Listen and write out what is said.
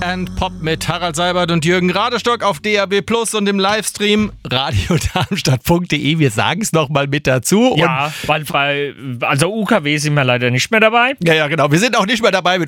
and Pop mit Harald Seibert und Jürgen Radestock auf DAB Plus und im Livestream radiodarmstadt.de. Wir sagen es nochmal mit dazu. Ja, weil also UKW sind wir leider nicht mehr dabei. Ja, genau. Wir sind auch nicht mehr dabei mit